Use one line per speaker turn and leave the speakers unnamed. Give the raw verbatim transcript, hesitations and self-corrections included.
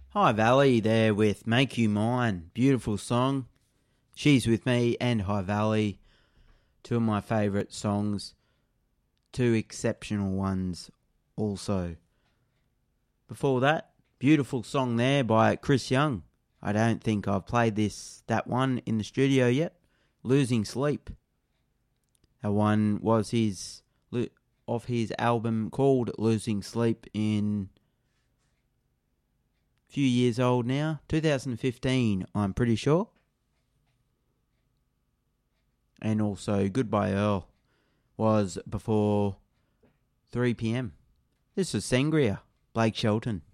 Hi Valley there with Make You Mine. Beautiful song. She's With Me and Hi Valley. Two of my favourite songs. Two exceptional ones also. Before that, beautiful song there by Chris Young. I don't think I've played this that one in the studio yet. Losing Sleep. That one was his off his album called Losing Sleep in a few years old now. two thousand fifteen, I'm pretty sure. And also Goodbye Earl was before three p.m. This is Sangria, Blake Shelton.